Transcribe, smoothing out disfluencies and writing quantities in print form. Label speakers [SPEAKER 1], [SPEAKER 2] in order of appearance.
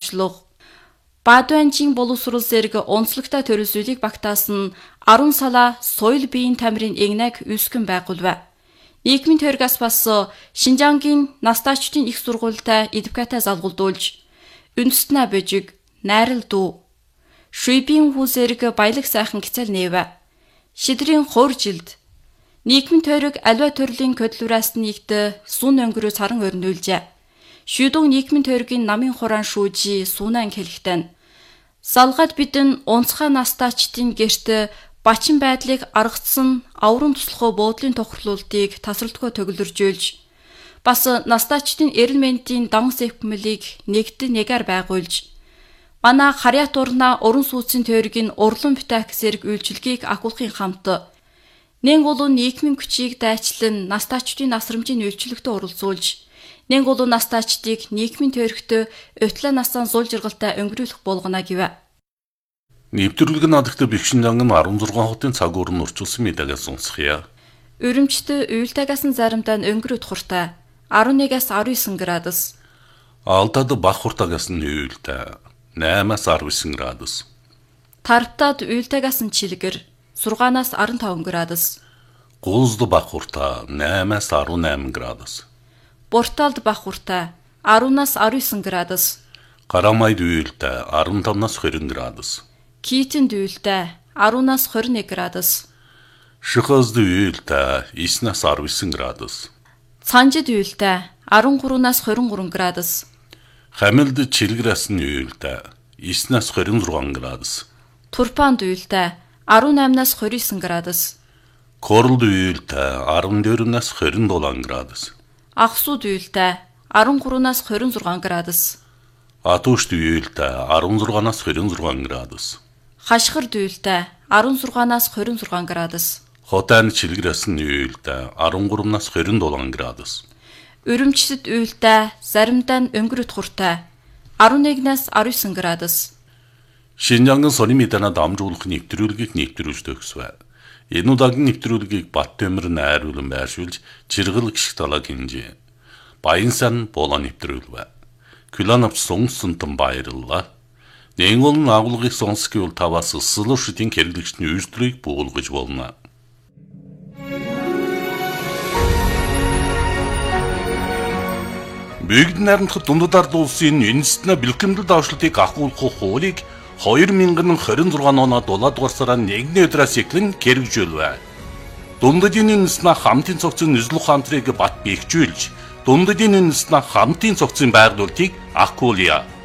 [SPEAKER 1] очлого. Баадуанжийн боловсрол зэрэг онцлогтой төрөлсөлийг багтаасан 10 салаа соёл биеийн тамирын эгнэг үүсгэн байгуулв. Нийгмийн тойргоос бас Шинжангийн настаачдын их сургуультай эдвокатаа залгуулдуулж, үндэстнээ божиг, найрал дүү, шүйбийн хүү зэрэг баялаг сайхан гицэл нээв. Шидрийн хуур жилд нийгмийн тойрог аливаа төрлийн көдлүүрээс нэгт сүн өнгөрөө саран өрнүүлжээ. Шүдэг нийгмийн тойргийн намын хураан шүүжи сунан хэлэхтэн. Салгаад бидэн унцхай настаачдын гэрт бачин байдлыг аргацсан аврын туслахуу буудлын тохирлуултыг тасралтгүй төгөлөржүүлж, бас настаачдын эрүүл мэндийн дан сэвхмэлийг нэгдэн нэгээр байгуулж, манай харьяат урнаа уран сүүцийн тойргийн урлан битак зэрэг үйлчилгээг агуулгын хамт нэн гулуун нийгмийн хүчийг дайчлан настаачдын насрамжийн үйлчлэгтээ оролцуулж, нэн гулуун настаачдыг нийгмийн тойрогт өтлөө насaan зул жаргалтай өнгөрүүлэх болгоно гэв.
[SPEAKER 2] Нэвтрүүлэг надагт Бэкшинжанг нь 16 хотын цаг уурн урчилсан мэдээлэл сонсхийа.
[SPEAKER 1] Өрөмчт уйлтаагаас нь заримдаа өнгөрөөд хуртай 11-аас 19 градус.
[SPEAKER 2] Алтад бах хуртаагаас нь уйлтаа 8-аас 19 градус.
[SPEAKER 1] Тарптад уйлтаагаас нь чилгэр 6-аас 15 градус.
[SPEAKER 2] Гулзд бах хуртаа 8-аас 18 градус.
[SPEAKER 1] Бурталд бах хуртай 10-аас 19 градус.
[SPEAKER 2] Карамайд уйлтаа 15-аас 20 градус.
[SPEAKER 1] Китэнд уйлтаа 10-аас 21 градус.
[SPEAKER 2] Шихазд уйлтаа 9-аас 19 градус.
[SPEAKER 1] Цанжид уйлтаа 13-аас 23 градус.
[SPEAKER 2] Хамилд чилгэрээс нь уйлтаа 9-аас 26 градус.
[SPEAKER 1] Турпанд уйлтаа 18-аас 29 градус.
[SPEAKER 2] Корлд уйлтаа 14-аас 27 градус.
[SPEAKER 1] Ахсууд уйлтаа 13-аас 26 градус.
[SPEAKER 2] Атушд уйлтаа 16-аас 26 градус.
[SPEAKER 1] Хашгирд уйлтаа 16-аас 26 градус.
[SPEAKER 2] Хотайн чилгэрээс нь уйлтаа 13-аас 27 градус.
[SPEAKER 1] Өрөмчсөд уйлтаа заримдаа өнгөрөд хуртай 11-аас 19 градус.
[SPEAKER 2] Шинжангын сони мэдэнэ дамжуулах нэвтрүүлгийг нэвтрүүлж төгсвэ. Энэ удаагийн нэвтрүүлгийг Баттөмөр найруулан байршуулж Чиргэл гişг талаг хинжээ. Баянсан болоо нэвтрүүлвэ. Күланавч сонгосонтон баярлалаа. Нэн олон агуулгыг сонсгиул таваас сэлушдын хэрэглэгчний үйлдвэрийг буулгаж болно. Бүгд найрамдах дундад улсын үндэстэн бэлтгэмдэл давшлтыг ахуулах хуулийг 2026 оноо 7 дугаар сарын 1-ний өдрөөс эхлэн хэрэгжүүлвэ. Дундадын үндэстэн хамтын цогцын нислэг хамтрыг бат бэхжүүлж, дундадын үндэстэн хамтын цогцын байгуулалтыг ахуулъя.